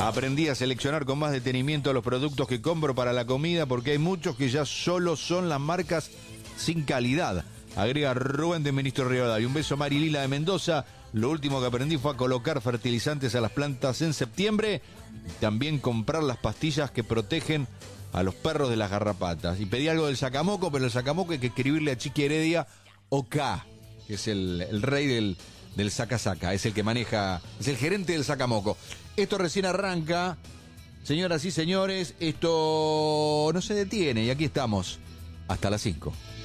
Aprendí a seleccionar con más detenimiento los productos que compro para la comida porque hay muchos que ya solo son las marcas sin calidad. Agrega Rubén de Ministro Rivadavia. Un beso, Marilila de Mendoza. Lo último que aprendí fue a colocar fertilizantes a las plantas en septiembre. También comprar las pastillas que protegen a los perros de las garrapatas. Y pedí algo del sacamoco, pero el sacamoco hay que escribirle a Chiqui Heredia OK, que es el rey del saca-saca. Es el que maneja, es el gerente del sacamoco. Esto recién arranca. Señoras y señores, esto no se detiene y aquí estamos hasta las 5.